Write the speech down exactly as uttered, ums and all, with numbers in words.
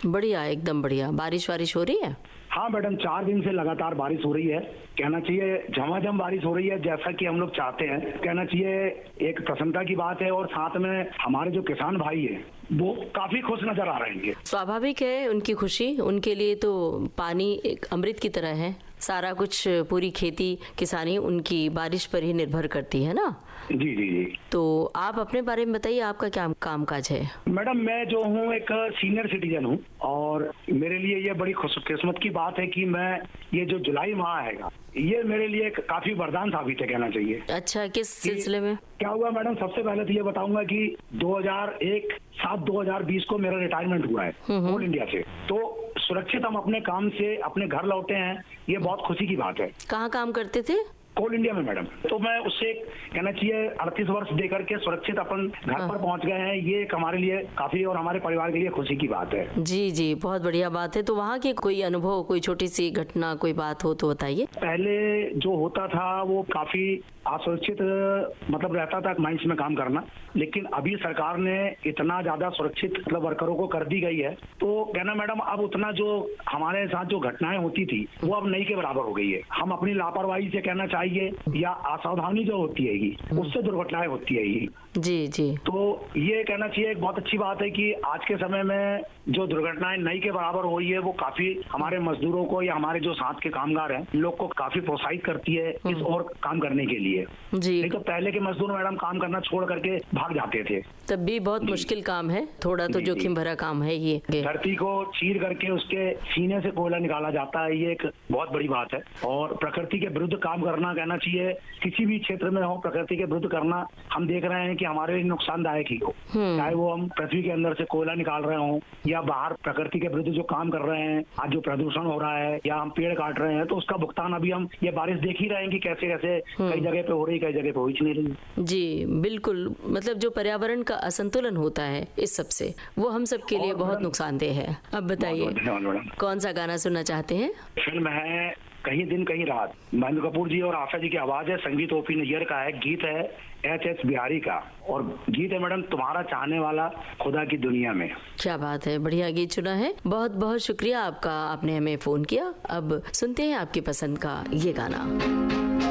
बढ़िया, एकदम बढ़िया। बारिश वारिश हो रही है? हाँ मैडम, चार दिन से लगातार बारिश हो रही है। कहना चाहिए झमाझम बारिश हो रही है, जैसा कि हम लोग चाहते हैं। कहना चाहिए एक प्रसन्नता की बात है, और साथ में हमारे जो किसान भाई है वो काफी खुश नजर आ रहे हैं। स्वाभाविक है उनकी खुशी, उनके लिए तो पानी एक अमृत की तरह है। सारा कुछ, पूरी खेती किसानी उनकी बारिश पर ही निर्भर करती है ना। जी जी जी। तो आप अपने बारे में बताइए, आपका क्या काम काज है? मैडम, मैं जो हूँ एक सीनियर सिटीजन हूँ, और मेरे लिए ये बड़ी खुशकिस्मत की बात है कि मैं ये जो जुलाई माह आएगा ये मेरे लिए काफी वरदान साबित है, कहना चाहिए। अच्छा, किस सिलसिले में? क्या हुआ मैडम, सबसे पहले तो ये बताऊंगा कि दो हज़ार एक सात दो हज़ार बीस को मेरा रिटायरमेंट हुआ है कोल इंडिया से। तो सुरक्षित हम अपने काम से अपने घर लौटे हैं, ये बहुत खुशी की बात है। कहाँ काम करते थे? कोल इंडिया में मैडम। तो मैं उससे कहना चाहिए अड़तीस वर्ष देकर के सुरक्षित अपन घर पर पहुंच गए हैं, ये एक हमारे लिए काफी और हमारे परिवार के लिए खुशी की बात है। जी जी, बहुत बढ़िया बात है। तो वहाँ के कोई अनुभव, कोई छोटी सी घटना, कोई बात हो तो बताइए। पहले जो होता था वो काफी असुरक्षित मतलब रहता था माइंस में काम करना, लेकिन अभी सरकार ने इतना ज्यादा सुरक्षित मतलब वर्करों को कर दी गई है। तो कहना मैडम, अब उतना जो हमारे साथ जो घटनाएं होती थी वो अब नहीं के बराबर हो गई है। हम अपनी लापरवाही से कहना चाहिए या असावधानी जो होती है उससे दुर्घटनाएं होती है। जी जी। तो ये कहना चाहिए एक बहुत अच्छी बात है कि आज के समय में जो दुर्घटनाएं नहीं के बराबर हो रही है वो काफी हमारे मजदूरों को या हमारे जो साथ के कामगार हैं लोग को काफी प्रोत्साहित करती है इस और काम करने के लिए। जी। नहीं तो पहले के मजदूर मैडम काम करना छोड़ करके भाग जाते थे। तब भी बहुत मुश्किल काम है, थोड़ा तो जोखिम भरा काम है ये। धरती को चीर करके उसके सीने से कोयला निकाला जाता है, ये एक बहुत बड़ी बात है। और प्रकृति के विरुद्ध काम करना, कहना चाहिए किसी भी क्षेत्र में हो, प्रकृति के विरुद्ध करना हम देख रहे हैं कि हमारे लिए नुकसानदायक ही हो। चाहे वो हम पृथ्वी के अंदर से कोयला निकाल रहे हो या बाहर प्रकृति के विरुद्ध जो काम कर रहे हैं, आज जो प्रदूषण हो रहा है या हम पेड़ काट रहे हैं, तो उसका भुगतान अभी हम ये बारिश देख ही रहे हैं कि कैसे कैसे कई जगह पे हो रही, कई जगह पे हो ही नहीं रही। जी बिल्कुल, मतलब जो पर्यावरण का असंतुलन होता है इस सब से, वो हम सब के लिए बहुत नुकसानदेह है। अब बताइए कौन सा गाना सुनना चाहते हैं? फिल्म है कहीं दिन कहीं रात, महेंद्र कपूर जी और आशा जी की आवाज है, संगीत ओपी नैयर का है, गीत है एच एस बिहारी का, और गीत है मैडम तुम्हारा चाहने वाला खुदा की दुनिया में। क्या बात है, बढ़िया गीत चुना है। बहुत बहुत शुक्रिया आपका, आपने हमें फोन किया। अब सुनते हैं आपकी पसंद का ये गाना।